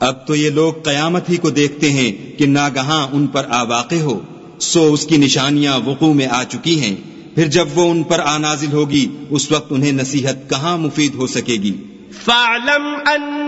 अब तो ये लोग कयामत ही को देखते हैं कि नागहां उन पर आवाक़े हो, सो उसकी निशानियां वक़ू में आ चुकी हैं। फिर जब वो उन पर आनाजिल होगी, उस वक्त उन्हें नसीहत कहाँ मुफीद हो सकेगी। फ़अलम